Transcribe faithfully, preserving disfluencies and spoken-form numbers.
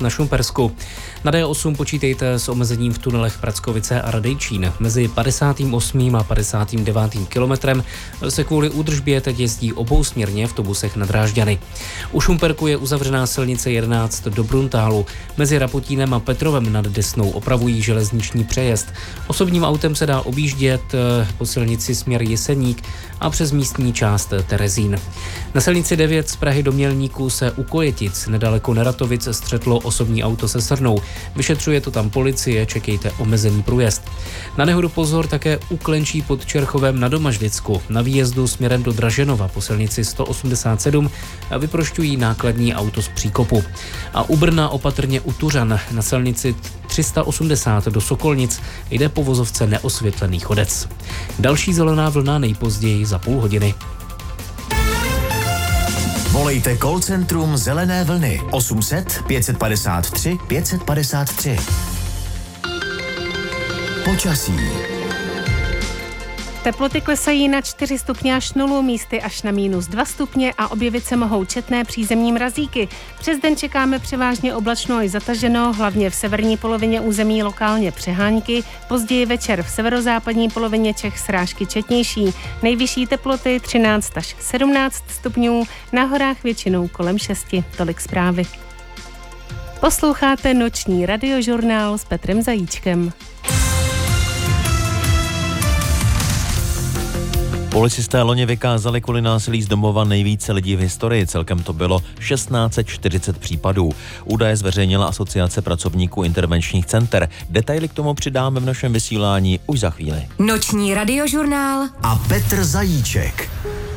na Šumpersku. Na D osm počítejte s omezením v tunelech Prackovice a Radejčín. Mezi padesátým osmým a padesátým devátým kilometrem se kvůli údržbě teď jezdí obousměrně v autobusech na Drážďany. U Šumperku je uzavřená silnice jedenáct do Bruntálu. Mezi Rapotínem a Petrovem nad Desnou opravují železniční přejezd. Osobním autem se dá objíždět po silnici směr Jeseník a přes místní část Terezín. Na silnici devět z Prahy do Mělníku se u Kojetic nedaleko Neratovic střetlo osobní auto se srnou. Vyšetřuje to tam policie, čekejte omezený průjezd. Na nehodu pozor také u Klenčí pod Čerchovem na Domažlicku. Na výjezdu směrem do Draženova po silnici sto osmdesát sedm vyprošťují nákladní auto z příkopu. A u Brna opatrně u Tuřan na silnici tři sta osmdesát do Sokolnic jde po vozovce neosvětlený chodec. Další zelená vlna nejpozději za půl hodiny. Volejte call centrum Zelené vlny osm set pět padesát tři pět padesát tři. Počasí. Teploty klesají na čtyři stupně až nulu, místy až na mínus dva stupně a objevit se mohou četné přízemní mrazíky. Přes den čekáme převážně oblačno i zataženo, hlavně v severní polovině území lokálně přehánky, později večer v severozápadní polovině Čech srážky četnější. Nejvyšší teploty třináct až sedmnáct stupňů, na horách většinou kolem šesti. Tolik zprávy. Posloucháte noční radiožurnál s Petrem Zajíčkem. Policisté loni vykázali kvůli násilí z domova nejvíce lidí v historii. Celkem to bylo tisíc šest set čtyřicet případů. Údaje zveřejnila Asociace pracovníků intervenčních center. Detaily k tomu přidáme v našem vysílání už za chvíli. Noční radiožurnál a Petr Zajíček.